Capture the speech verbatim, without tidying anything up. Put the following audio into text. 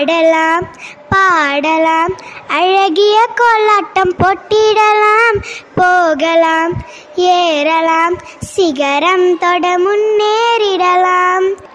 ஆடலாம் பாடலாம் அழகிய கோலாட்டம் போட்டிடலாம் போகலாம் ஏறலாம் சிகரம் தொட முன்னேறிடலாம்.